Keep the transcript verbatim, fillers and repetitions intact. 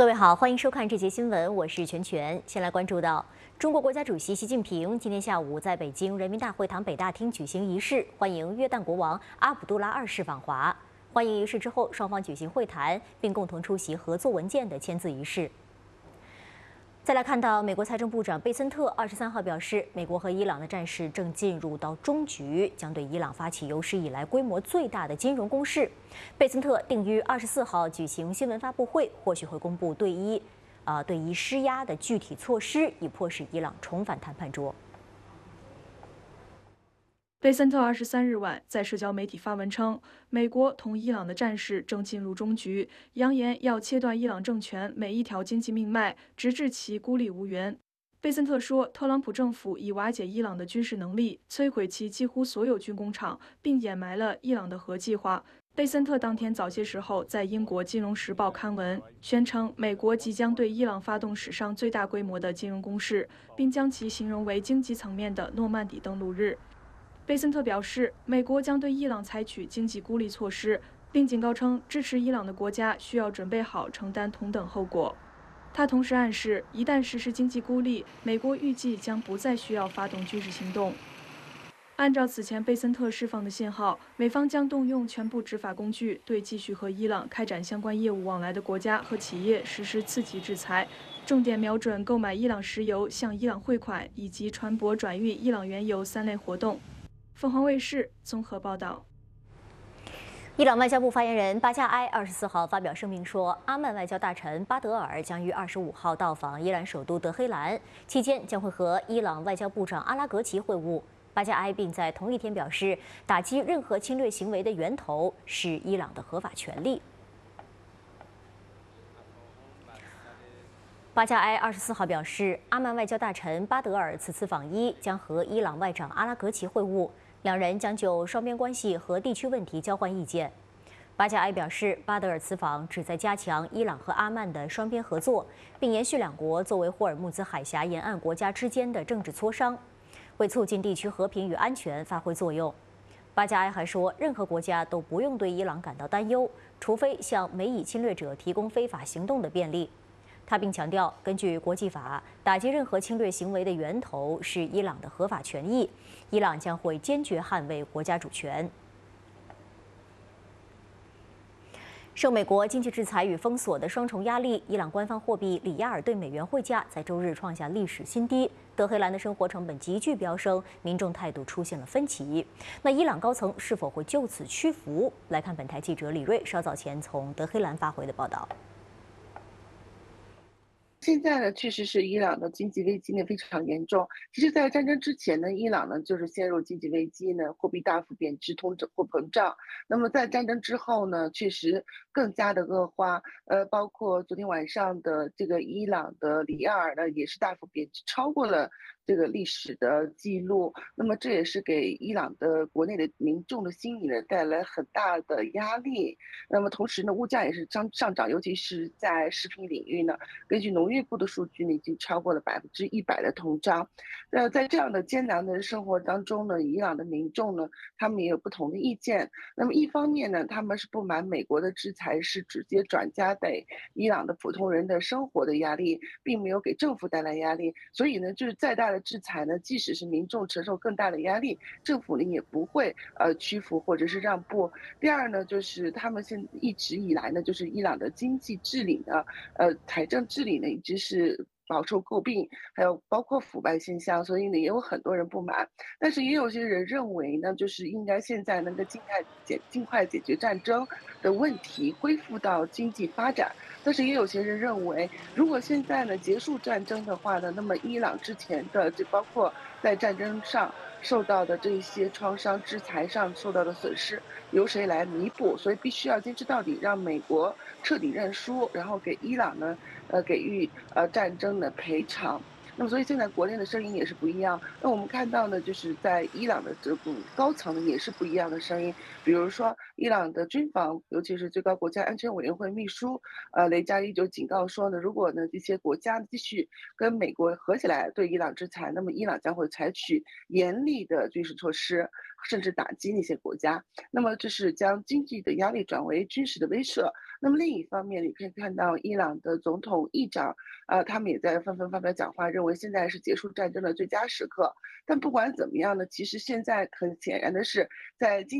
各位好，欢迎收看这节新闻，我是全全。先来关注到，中国国家主席习近平今天下午在北京人民大会堂北大厅举行仪式，欢迎约旦国王阿卜杜拉二世访华。欢迎仪式之后，双方举行会谈，并共同出席合作文件的签字仪式。再来看到，美国财政部长贝森特二十三号表示，美国和伊朗的战事正进入到终局，将对伊朗发起有史以来规模最大的金融攻势。贝森特定于二十四号举行新闻发布会，或许会公布对伊，呃对伊施压的具体措施，以迫使伊朗重返谈判桌。 贝森特二十三日晚在社交媒体发文称，美国同伊朗的战事正进入终局，扬言要切断伊朗政权每一条经济命脉，直至其孤立无援。贝森特说，特朗普政府已瓦解伊朗的军事能力，摧毁其几乎所有军工厂，并掩埋了伊朗的核计划。贝森特当天早些时候在英国《金融时报》刊文，宣称美国即将对伊朗发动史上最大规模的金融攻势，并将其形容为经济层面的诺曼底登陆日。贝森特表示，美国将对伊朗采取经济孤立措施，并警告称，支持伊朗的国家需要准备好承担同等后果。他同时暗示，一旦实施经济孤立，美国预计将不再需要发动军事行动。按照此前贝森特释放的信号，美方将动用全部执法工具，对继续和伊朗开展相关业务往来的国家和企业实施刺激制裁，重点瞄准购买伊朗石油、向伊朗汇款以及船舶转运伊朗原油三类活动。凤凰卫视综合报道。 伊朗外交部发言人巴加埃二十四号发表声明说，阿曼外交大臣巴德尔将于二十五号到访伊朗首都德黑兰，期间将会和伊朗外交部长阿拉格齐会晤。巴加埃并在同一天表示，打击任何侵略行为的源头是伊朗的合法权利。巴加埃二十四号表示，阿曼外交大臣巴德尔此次访伊将和伊朗外长阿拉格齐会晤。两人将就双边关系和地区问题交换意见。巴加埃表示，巴德尔此访旨在加强伊朗和阿曼的双边合作，并延续两国作为霍尔木兹海峡沿岸国家之间的政治磋商，为促进地区和平与安全发挥作用。巴加埃还说，任何国家都不用对伊朗感到担忧，除非向美以侵略者提供非法行动的便利。他并强调，根据国际法，打击任何侵略行为的源头是伊朗的合法权益，伊朗将会坚决捍卫国家主权。受美国经济制裁与封锁的双重压力，伊朗官方货币里亚尔对美元汇价在周日创下历史新低。德黑兰的生活成本急剧飙升，民众态度出现了分歧。那伊朗高层是否会就此屈服？来看本台记者李瑞稍早前从德黑兰发回的报道。 现在呢，确实是伊朗的经济危机呢非常严重。其实，在战争之前呢，伊朗呢就是陷入经济危机呢，货币大幅贬值，通胀或膨胀。那么在战争之后呢，确实更加的恶化。呃，包括昨天晚上的这个伊朗的里亚尔呢，也是大幅贬值，超过了这个历史的记录。那么这也是给伊朗的国内的民众的心理呢带来很大的压力。那么同时呢，物价也是上上涨，尤其是在食品领域呢，根据农农业部的数据呢，已经超过了百分之一百的通胀。呃，在这样的艰难的生活当中呢，伊朗的民众呢，他们也有不同的意见。那么一方面呢，他们是不满美国的制裁是直接转嫁给伊朗的普通人的生活的压力，并没有给政府带来压力。所以呢，就是再大的制裁呢，即使是民众承受更大的压力，政府呢也不会呃屈服或者是让步。第二呢，就是他们现一直以来呢，就是伊朗的经济治理呢，呃，财政治理呢。一直是饱受诟病，还有包括腐败现象，所以呢也有很多人不满。但是也有些人认为呢，就是应该现在能够尽快解尽快解决战争的问题，恢复到经济发展。但是也有些人认为，如果现在呢结束战争的话呢，那么伊朗之前的这包括在战争上受到的这些创伤、制裁上受到的损失，由谁来弥补？所以必须要坚持到底，让美国彻底认输，然后给伊朗呢，呃，给予呃战争的赔偿。那么，所以现在国内的声音也是不一样。那我们看到呢，就是在伊朗的这种高层也是不一样的声音。比如说，伊朗的军防，尤其是最高国家安全委员会秘书，呃，雷加伊就警告说呢，如果呢这些国家继续跟美国合起来对伊朗制裁，那么伊朗将会采取严厉的军事措施。 甚至打击那些国家。那么这是将经济的压力转为军事的威慑。那么另一方面，你可以看到伊朗的总统、议长，啊，他们也在纷纷发表讲话，认为现在是结束战争的最佳时刻。但不管怎么样呢，其实现在很显然的是，在经